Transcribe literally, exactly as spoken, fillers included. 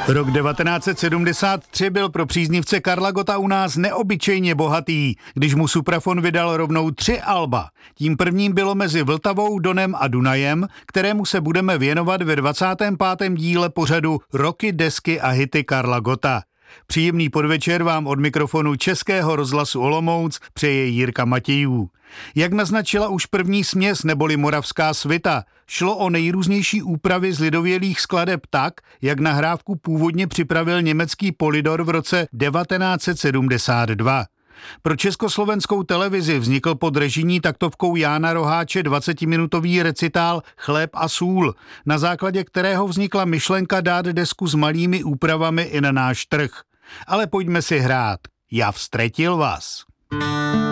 Rok devatenáct set sedmdesát tři byl pro příznivce Karla Gotta u nás neobyčejně bohatý, když mu Suprafon vydal rovnou tři alba. Tím prvním bylo Mezi Vltavou, Donem a Dunajem, kterému se budeme věnovat ve dvacátém pátém díle pořadu Roky, desky a hity Karla Gotta. Příjemný podvečer vám od mikrofonu Českého rozhlasu Olomouc přeje Jirka Matějů. Jak naznačila už první směs neboli Moravská svita, šlo o nejrůznější úpravy z lidovělých skladeb tak, jak nahrávku původně připravil německý Polydor v roce devatenáct set sedmdesát dva. Pro československou televizi vznikl pod režijní taktovkou Jána Roháče dvacetiminutový recitál Chléb a sůl, na základě kterého vznikla myšlenka dát desku s malými úpravami i na náš trh. Ale pojďme si hrát. Já vstretil vás.